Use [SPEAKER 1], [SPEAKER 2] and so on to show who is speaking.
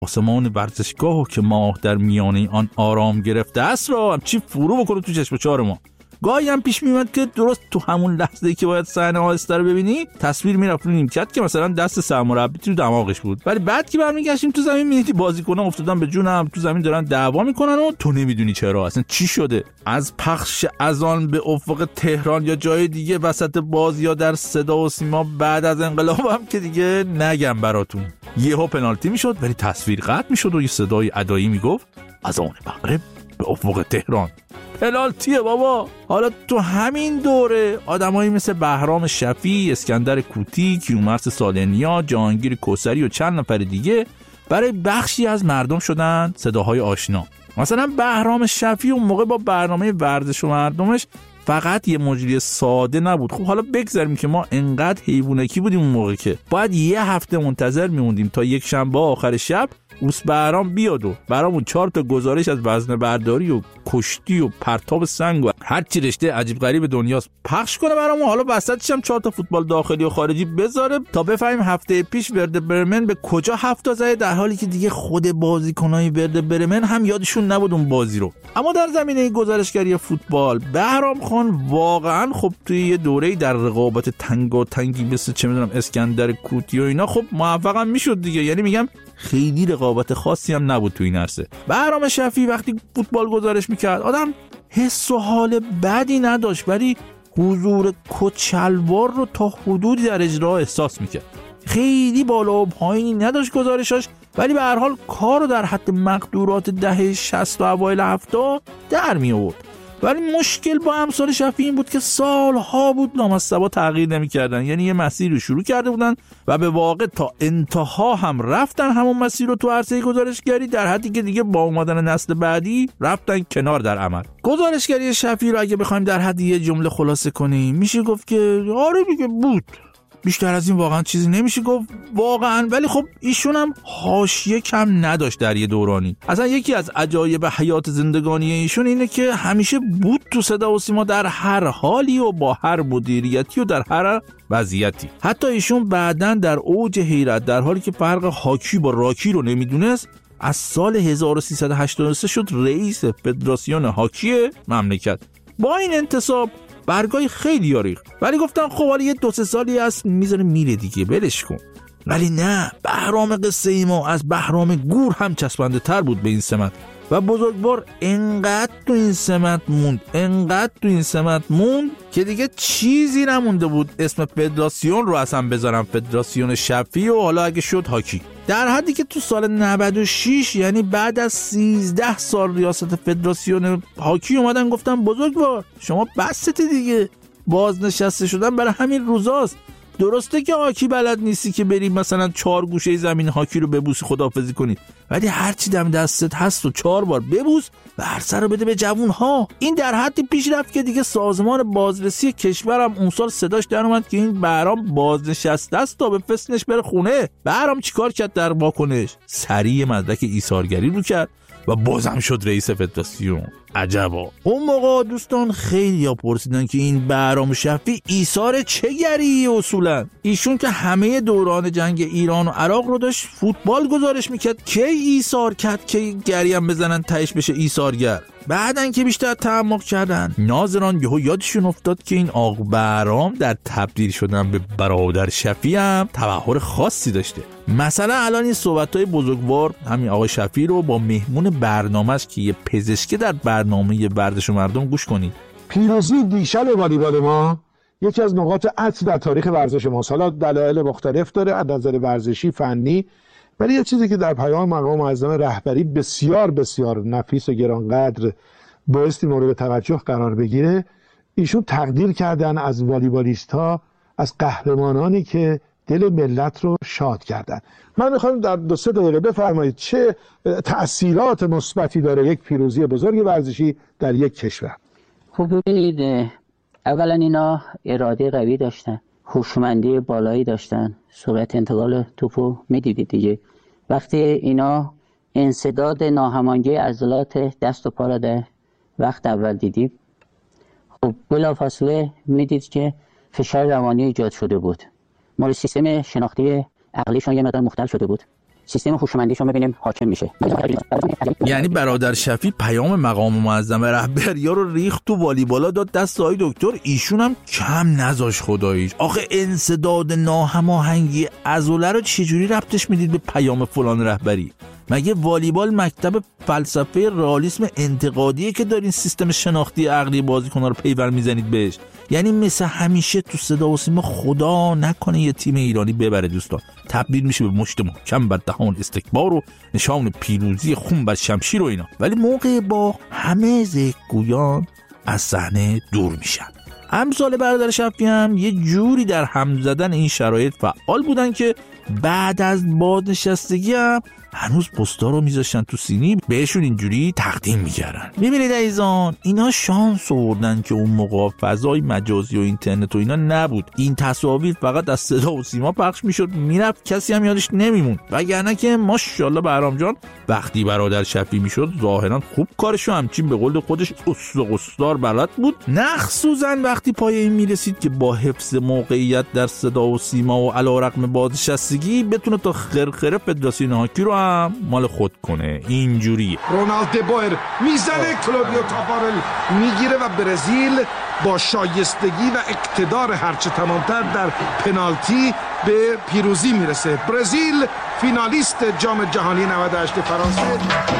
[SPEAKER 1] آسمان ورزشگاه که ماه در میانه آن آرام گرفته است را چی فرو بکنه تو چشم چهار ما. گاهی هم پیش میومد که درست تو همون لحظه‌ای که باید صحنه آهسته رو ببینی تصویر میرفت رو نیمکت که مثلا دست سرمربی تو دماغش بود، ولی بعد که برمیگشتیم تو زمین می‌دیدی بازیکن‌ها افتادن به جونم تو زمین دارن دعوا میکنن و تو نمیدونی چرا اصلا چی شده. از پخش اذان به افق تهران یا جای دیگه وسط بازی یا در صدا و سیما بعد از انقلاب هم که دیگه نگم براتون. یهو پنالتی میشد ولی تصویر قطع میشد و یه صدای ادایی میگفت اذان مغرب به افق تهران. پنالتیه بابا. حالا تو همین دوره آدمایی مثل بهرام شفیع، اسکندر کوتی، کیومرث سالنیا، جهانگیر کوثری و چند نفر دیگه برای بخشی از مردم شدن صداهای آشنا. مثلا بهرام شفیع اون موقع با برنامه ورزش و مردمش فقط یه مجری ساده نبود. خب حالا بگذاریم که ما انقدر حیوانکی بودیم اون موقع که باید یه هفته منتظر میموندیم تا یک شنبه آخر شب اوس بهرام بیاد و برامون 4 تا گزارش از وزنه برداری و کشتی و پرتاب سنگ و هر چی رشته عجیب غریب دنیاست پخش کنه برامون. حالا وسطش هم 4 تا فوتبال داخلی و خارجی بذاره تا بفهمیم هفته پیش ورده برمن به کجا 7 تا زده، در حالی که دیگه خود بازیکنای ورده برمن هم یادشون نبود اون بازی رو. اما در زمینه گزارشگری فوتبال بهرام خان واقعا خب توی یه دوره‌ای در رقابت تنگی مثل چه میدونم اسکندر کوتی و اینا خب موفقم میشد دیگه. یعنی میگم خیلی رقابت خاصی هم نبود تو این عرصه. بهرام شفیع وقتی فوتبال گزارش میکرد آدم حس و حال بدی نداشت، ولی حضور کچلوار رو تا حدودی در اجرا احساس میکرد. خیلی بالا و پایینی نداشت گزارشاش، ولی به هر حال کار رو در حد مقدورات دهه 60 و اوایل 70 در می آورد. ولی مشکل با امثال شفیع این بود که سالها بود لامصبا تغییر نمی‌کردن. یعنی یه مسیر رو شروع کرده بودن و به واقع تا انتها هم رفتن همون مسیر رو تو عرصه گزارشگری، در حدی که دیگه با اومدن نسل بعدی رفتن کنار در عمل. گزارشگری شفیع رو اگه بخوایم در حد یه جمله خلاصه کنیم میشه گفت که آره دیگه بود. بیشتر از این واقعا چیزی نمیشه گفت واقعا. ولی خب ایشون هم حاشیه کم نداشت در یه دورانی. اصلا یکی از عجایب حیات زندگانی ایشون اینه که همیشه بود تو صدا و سیما در هر حالی و با هر مدیریتی و در هر وضعیتی. حتی ایشون بعداً در اوج حیرت در حالی که فرق هاکی با راکی رو نمیدونست از سال 1383 شد رئیس فدراسیون هاکی مملکت. با این انتصاب برگای خیلی یاریخ، ولی گفتن خب حالا یه 2-3 سالی هست میذاره میره دیگه بلش کن. ولی نه، بهرام قصه ای ما از بهرام گور هم چسبنده تر بود به این سمت و بزرگوار انقدر تو این سمت موند که دیگه چیزی نمونده بود اسم فدراسیون رو اصلا بذارم فدراسیون شفیع و حالا اگه شد هاکی. در حدی که تو سال 96 یعنی بعد از 13 سال ریاست فدراسیون هاکی اومدن گفتن بزرگوار شما بسته دیگه، بازنشسته شدن برای همین روزاست. درسته که هاکی بلد نیستی که بریم مثلا 4 گوشه زمین هاکی رو ببوسی خداحافظی کنی، ولی هر چی دم دستت هست و 4 بار ببوس و هر سر رو بده به جوون‌ها. این در حدی پیش رفت که دیگه سازمان بازرسی کشورم اون سال صداش در اومد که این بهرام بازنشسته است تا بفرستنش بره خونه. بهرام چیکار کرد در واکنش؟ سریع مدرک ایثارگری رو کرد و بازم شد رئیس فدراسیون. عجبا. اون موقع دوستان خیلی ها پرسیدن که این بهرام شفیع ایثار چه گری اصولا؟ ایشون که همه دوران جنگ ایران و عراق رو داشت فوتبال گزارش میکرد، کی ایثار کرد که گری هم بزنن تهش بشه ایثارگر؟ بعدن که بیشتر تعمق کردن ناظران یهو یادشون افتاد که این آقا بهرام در تبدیل شدن به برادر شفیع هم تبحر خاصی داشته. مثلا الان این صحبت‌های بزرگوار همین آقای شفیع رو با مهمون برنامه‌اش که یه پزشک در برنامه ورزش و مردم گوش کنید.
[SPEAKER 2] پیروزی دیشب والیبال ما یکی از نقاط عطف در تاریخ ورزش ما. حالا دلایل مختلف داره از نظر ورزشی فنی، ولی یه چیزی که در پیام مقام معظم رهبری بسیار بسیار نفیس و گرانقدر بایستی مورد توجه قرار بگیره، ایشون تقدیر کردن از والیبالیست‌ها، از قهرمانانی که دل ملت رو شاد کردن. من میخوام در 2-3 دقیقه بفرمایید چه تأثیرات مثبتی داره یک پیروزی بزرگ ورزشی در یک کشور.
[SPEAKER 3] خب ببینید، اولا اینا اراده قوی داشتن، هوشمندی بالایی داشتن، سرعت انتقال توپو میدیدید دیگه. وقتی اینا انسداد ناهماهنگی عضلات دست و پا را در وقت اول دیدیم، خب بلافاصله میدید که فشار روانی ایجاد شده بود. مورد سیستم شناختی عقلیشون یه مقدار مختل شده بود. سیستم هوشمندیشون ببینیم حاکم میشه.
[SPEAKER 1] یعنی برادر شفیع پیام مقام معظم رهبری‌ها رو ریخت تو والیبالا داد دست آقای دکتر. ایشون هم کم نذاش خداییش. آخه انسداد ناهماهنگی عضله رو چجوری ربطش میدید به پیام فلان رهبری؟ مگه والیبال مکتب فلسفه رئالیسم انتقادیه که دارین سیستم شناختی عقلی بازیکن‌ها رو پیور میزنید بهش؟ یعنی مثل همیشه تو صدا و سیما خدا نکنه یه تیم ایرانی ببره دوستان، تبدیل میشه به مشت محکم بر دهان استکبار و نشان پیروزی خون بر شمشیر و اینا، ولی موقع با همه ذکرگویان از صحنه دور میشن. امثال برادر شفیع هم یه جوری در هم زدن این شرایط فعال بودن که بعد از بازنشستگی هم هنوز پستا رو میذاشتن تو سینی بهشون اینجوری تقدیم میکردن. ببینید عزیزان، اینا شانس آوردن که اون موقع فضای مجازی و اینترنت و اینا نبود. این تصاویر فقط از صدا و سیما پخش میشد، میرفت کسی هم یادش نمیمون. وگرنه که ماشاءالله بهرام جان وقتی برادر شفیع میشد ظاهرا خوب کارشو همچین به قول خودش استقصدار بلد بود، مخصوصا وقتی پای این میرسید که با حفظ موقعیت در صدا و سیما و علیرغم بازنشستگی بتونه تا خرخره فدراسیون هاکی رو مال خود کنه. اینجوری
[SPEAKER 2] رونالد دبایر میزنه، کلودیو تاپارل میگیره و برزیل با شایستگی و اقتدار هرچه تمامتر در پنالتی به پیروزی میرسه. برزیل فینالیست جام جهانی 98 فرانسه.